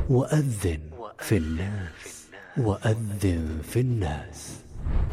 وأذن في الناس وأذن في الناس.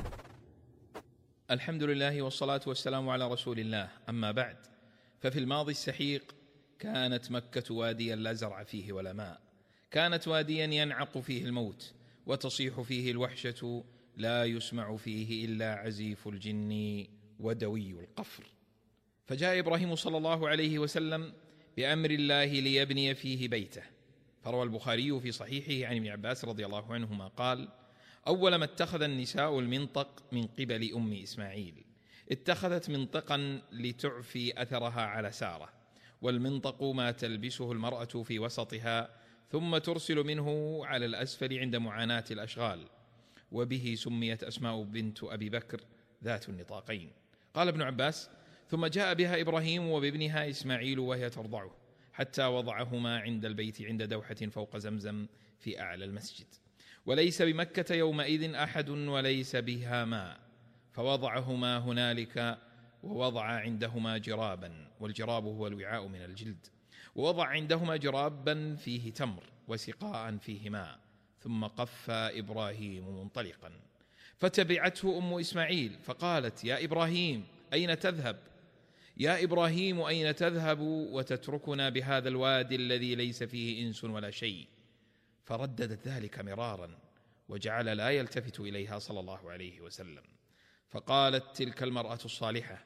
الحمد لله والصلاة والسلام على رسول الله. أما بعد، ففي الماضي السحيق كانت مكة واديا لا زرع فيه ولا ماء، كانت واديا ينعق فيه الموت وتصيح فيه الوحشة، لا يسمع فيه إلا عزيف الجن ودوي القفر. فجاء إبراهيم صلى الله عليه وسلم بأمر الله ليبني فيه بيته. فروى البخاري في صحيحه عن ابن عباس رضي الله عنهما قال: أول ما اتخذ النساء المنطق من قبل أم إسماعيل، اتخذت منطقا لتعفي أثرها على سارة، والمنطق ما تلبسه المرأة في وسطها ثم ترسل منه على الأسفل عند معاناة الأشغال، وبه سميت أسماء بنت أبي بكر ذات النطاقين. قال ابن عباس: ثم جاء بها إبراهيم وبابنها إسماعيل وهي ترضعه، حتى وضعهما عند البيت عند دوحة فوق زمزم في أعلى المسجد، وليس بمكة يومئذ أحد وليس بها ماء، فوضعهما هنالك، ووضع عندهما جرابا، والجراب هو الوعاء من الجلد، ووضع عندهما جرابا فيه تمر وسقاء فيه ماء، ثم قف إبراهيم منطلقا، فتبعته أم إسماعيل فقالت: يا إبراهيم أين تذهب؟ يا إبراهيم أين تذهب وتتركنا بهذا الوادي الذي ليس فيه إنس ولا شيء؟ فرددت ذلك مرارا، وجعل لا يلتفت إليها صلى الله عليه وسلم. فقالت تلك المرأة الصالحة: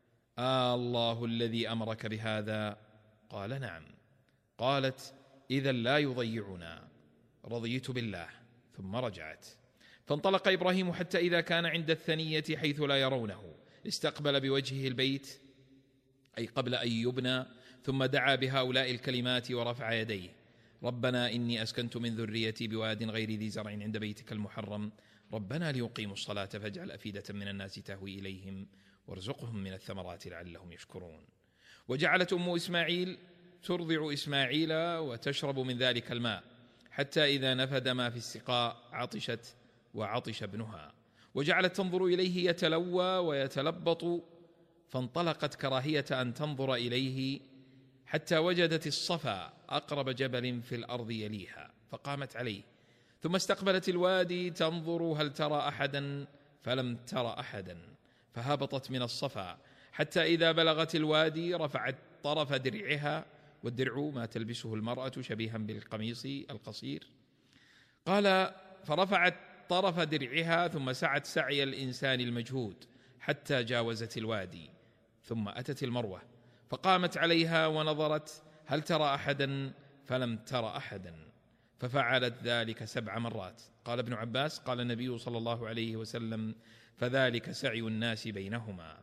الله الذي أمرك بهذا؟ قال: نعم. قالت: إذا لا يضيعنا، رضيت بالله. ثم رجعت. فانطلق إبراهيم حتى إذا كان عند الثنية حيث لا يرونه، استقبل بوجهه البيت، أي قبل أن يبنى، ثم دعا بهؤلاء الكلمات ورفع يديه: ربنا إني أسكنت من ذريتي بواد غير ذي زرع عند بيتك المحرم، ربنا ليقيموا الصلاة فاجعل أفئدة من الناس تهوي إليهم وارزقهم من الثمرات لعلهم يشكرون. وجعلت أم إسماعيل ترضع إسماعيل وتشرب من ذلك الماء، حتى إذا نفد ما في السقاء عطشت وعطش ابنها، وجعلت تنظر إليه يتلوى ويتلبط، فانطلقت كراهية أن تنظر إليه حتى وجدت الصفا أقرب جبل في الأرض يليها، فقامت عليه، ثم استقبلت الوادي تنظر هل ترى أحدا، فلم ترى أحدا، فهبطت من الصفا حتى إذا بلغت الوادي رفعت طرف درعها، والدرع ما تلبسه المرأة شبيها بالقميص القصير. قال: فرفعت طرف درعها ثم سعت سعي الإنسان المجهود حتى جاوزت الوادي، ثم أتت المروة فقامت عليها ونظرت هل ترى أحدا، فلم ترى أحدا، ففعلت ذلك 7 مرات. قال ابن عباس: قال النبي صلى الله عليه وسلم: فذلك سعي الناس بينهما.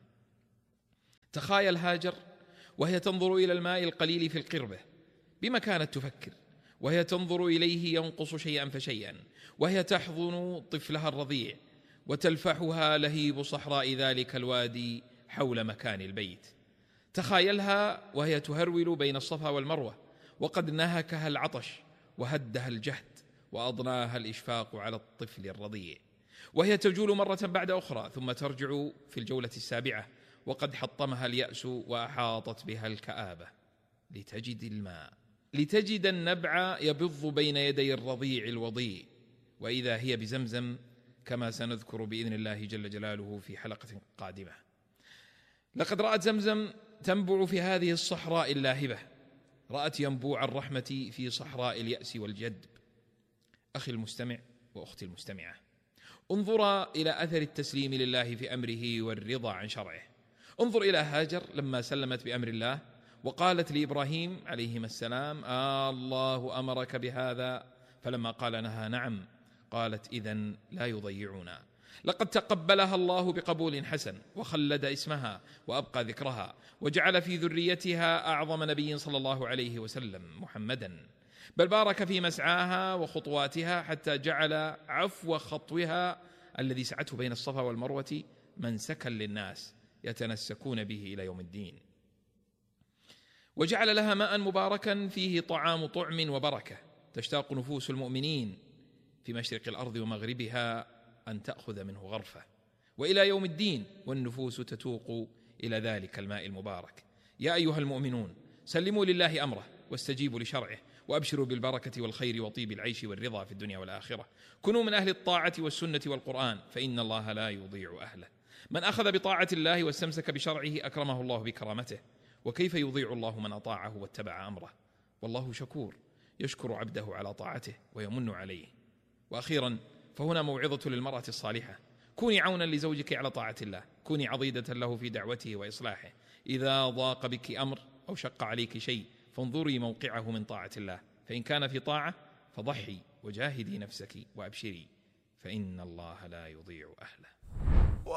تخايل هاجر وهي تنظر إلى الماء القليل في القربة، بما كانت تفكر وهي تنظر إليه ينقص شيئا فشيئا، وهي تحضن طفلها الرضيع، وتلفحها لهيب صحراء ذلك الوادي حول مكان البيت. تخايلها وهي تهرول بين الصفا والمروة، وقد نهكها العطش وهدها الجهد وأضناها الإشفاق على الطفل الرضيع، وهي تجول مرة بعد أخرى، ثم ترجع في الجولة 7 وقد حطمها اليأس وأحاطت بها الكآبة، لتجد الماء، لتجد النبع يبض بين يدي الرضيع الوضيء، وإذا هي بزمزم، كما سنذكر بإذن الله جل جلاله في حلقة قادمة. لقد رأت زمزم تنبع في هذه الصحراء اللاهبة، رأت ينبوع الرحمة في صحراء اليأس والجدب. أخي المستمع وأختي المستمعة، انظر إلى أثر التسليم لله في أمره والرضا عن شرعه. انظر إلى هاجر لما سلمت بأمر الله وقالت لإبراهيم عليهما السلام: الله أمرك بهذا؟ فلما قال لها نعم، قالت: إذن لا يضيعنا. لقد تقبلها الله بقبول حسن، وخلد اسمها وأبقى ذكرها، وجعل في ذريتها أعظم نبي صلى الله عليه وسلم محمدا، بل بارك في مسعاها وخطواتها، حتى جعل عفو خطوها الذي سعته بين الصفا والمروة منسكا للناس يتنسكون به إلى يوم الدين، وجعل لها ماء مباركا فيه طعام طعم وبركة، تشتاق نفوس المؤمنين في مشرق الأرض ومغربها أن تأخذ منه غرفة، وإلى يوم الدين والنفوس تتوق إلى ذلك الماء المبارك. يا أيها المؤمنون، سلموا لله أمره واستجيبوا لشرعه، وأبشروا بالبركة والخير وطيب العيش والرضا في الدنيا والآخرة. كونوا من أهل الطاعة والسنة والقرآن، فإن الله لا يضيع أهله. من أخذ بطاعة الله واستمسك بشرعه أكرمه الله بكرامته، وكيف يضيع الله من أطاعه واتبع أمره؟ والله شكور يشكر عبده على طاعته ويمن عليه. وأخيرا، فهنا موعظة للمرأة الصالحة: كوني عونا لزوجك على طاعة الله، كوني عضيدة له في دعوته وإصلاحه. إذا ضاق بك أمر أو شق عليك شيء فانظري موقعه من طاعة الله، فإن كان في طاعة فضحي وجاهدي نفسك وأبشري، فإن الله لا يضيع أهله.